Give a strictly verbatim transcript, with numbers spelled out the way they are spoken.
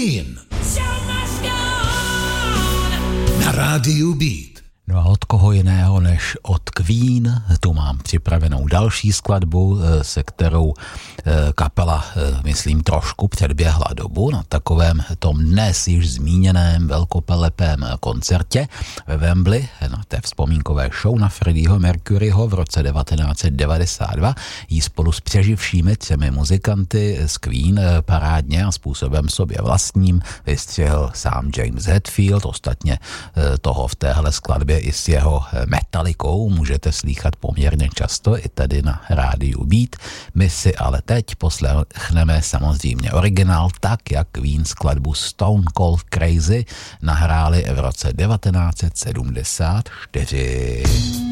Queen na rádiu Beat. No a od koho jiného než od Queen, tu mám připravenou další skladbu, se kterou kapela, myslím, trošku předběhla dobu na takovém tom dnes již zmíněném velkopelepém koncertě ve Wembley na té vzpomínkové show na Freddieho Mercuryho v roce devatenáct set devadesát dva. Jí spolu s přeživšími třemi muzikanty z Queen parádně a způsobem sobě vlastním vystřihl sám James Hetfield. Ostatně toho v téhle skladbě i s jeho Metallicou můžete slýchat poměrně často i tady na rádiu Beat. My si ale teď poslechneme samozřejmě originál, tak jak Queen skladbu Stone Cold Crazy nahráli v roce devatenáct set sedmdesát čtyři.